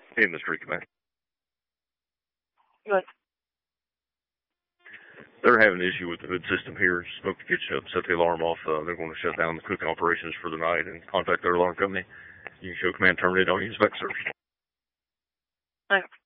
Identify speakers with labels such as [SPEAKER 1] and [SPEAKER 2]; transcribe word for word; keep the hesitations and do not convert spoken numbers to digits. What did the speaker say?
[SPEAKER 1] Industry command.
[SPEAKER 2] Good.
[SPEAKER 1] They're having an issue with the hood system here. Smoke the kitchen up, set the alarm off. Uh, they're going to shut down the cooking operations for the night and contact their alarm company. You can show command terminate on your inspect service.
[SPEAKER 2] Thanks.